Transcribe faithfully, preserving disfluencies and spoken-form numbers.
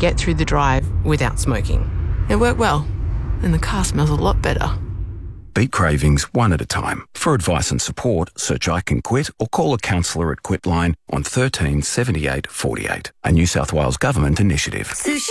get through the drive without smoking. It worked well, and the car smells a lot better. Beat cravings one at a time. For advice and support, search I Can Quit or call a counsellor at Quitline on thirteen seventy-eight forty-eight, a New South Wales Government initiative. Sushi.